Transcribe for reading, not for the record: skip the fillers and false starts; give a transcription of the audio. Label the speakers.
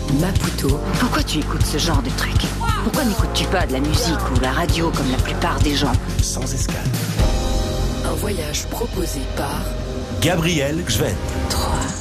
Speaker 1: Maputo.
Speaker 2: Pourquoi tu écoutes ce genre de truc? Pourquoi n'écoutes-tu pas de la musique ou la radio comme la plupart des gens?
Speaker 3: Sans escale.
Speaker 1: Un voyage proposé par
Speaker 3: Gabriel Gvent.
Speaker 1: 3